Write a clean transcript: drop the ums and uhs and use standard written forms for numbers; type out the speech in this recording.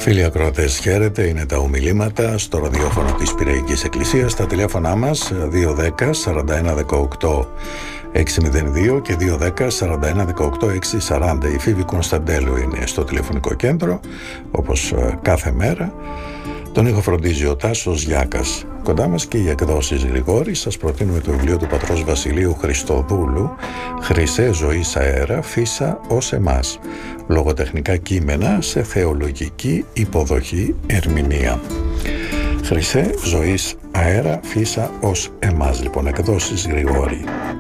Φίλοι ακροατές, χαίρετε, είναι τα ομιλήματα στο ραδιόφωνο της Πειραϊκής Εκκλησίας. Τα τηλέφωνά μας 210 41 18 602 και 210 41 18 640. Η Φίβη Κωνσταντέλου είναι στο τηλεφωνικό κέντρο, όπως κάθε μέρα. Τον ήχο φροντίζει ο Τάσος Γιάκας. Κοντά μας και οι εκδόσεις Γρηγόρη. Σας προτείνουμε το βιβλίο του πατρός Βασιλείου Χριστοδούλου, «Χρυσέ ζωής αέρα, φύσα ως εμάς». Λογοτεχνικά κείμενα σε θεολογική υποδοχή ερμηνεία. «Χρυσέ ζωής αέρα, φύσα ως εμάς», λοιπόν, εκδόσεις Γρηγόρη.